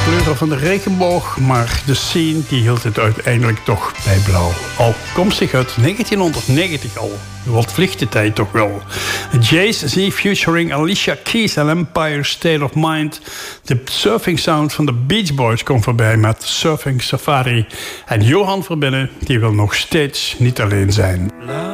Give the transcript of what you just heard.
kleuren van de regenboog, maar de scene die hield het uiteindelijk toch bij blauw. Afkomstig uit 1990 al. Wat vliegt de tijd toch wel. Jay-Z featuring Alicia Keys en Empire State of Mind. De surfing sound van de Beach Boys komt voorbij met Surfing Safari. En Johan Verbinnen, die wil nog steeds niet alleen zijn.